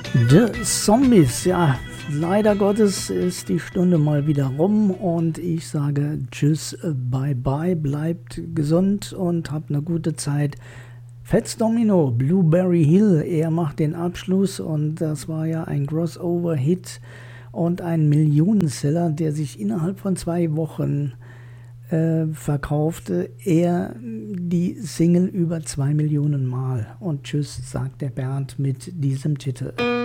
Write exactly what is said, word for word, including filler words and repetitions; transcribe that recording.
The Zombies, ja, leider Gottes ist die Stunde mal wieder rum und ich sage tschüss, bye bye, bleibt gesund und habt eine gute Zeit. Fats Domino, Blueberry Hill, er macht den Abschluss und das war ja ein Crossover-Hit und ein Millionenseller, der sich innerhalb von zwei Wochen äh, verkaufte. Er die Single über zwei Millionen Mal. Und tschüss, sagt der Bernd mit diesem Titel.